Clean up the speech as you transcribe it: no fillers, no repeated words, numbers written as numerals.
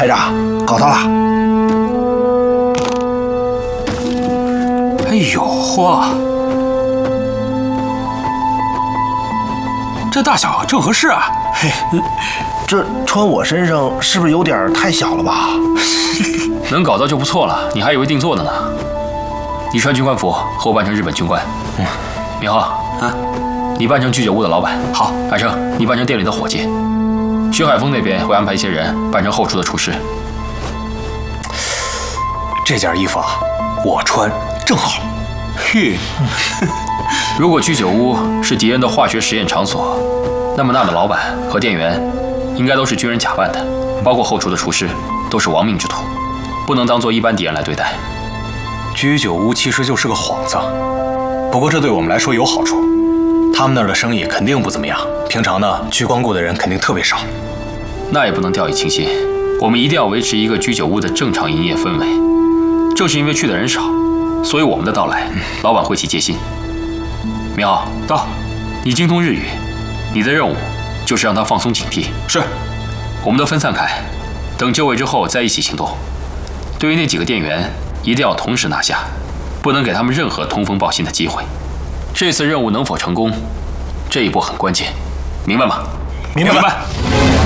排长，搞到了。 哎呦嚯，这大小正合适啊！ 嘿，这穿我身上是不是有点太小了吧？ 能搞到就不错了，你还以为定做的呢。你穿军官服，和我扮成日本军官。明浩啊，你扮成居酒屋的老板。好，海生，你扮成店里的伙计。徐海峰那边会安排一些人扮成后厨的厨师。 这件衣服啊，我穿正好。 嘿，如果居酒屋是敌人的化学实验场所，那么那的老板和店员应该都是军人假扮的，包括后厨的厨师都是亡命之徒，不能当做一般敌人来对待。 居酒屋其实就是个幌子，不过这对我们来说有好处，他们那儿的生意肯定不怎么样，平常呢去光顾的人肯定特别少。 那也不能掉以轻心，我们一定要维持一个居酒屋的正常营业氛围。正是因为去的人少，所以我们的到来，老板会起戒心。明浩，到，你精通日语，你的任务就是让他放松警惕。是，我们都分散开，等就位之后再一起行动。对于那几个店员，一定要同时拿下，不能给他们任何通风报信的机会。这次任务能否成功，这一步很关键，明白吗？ 明白。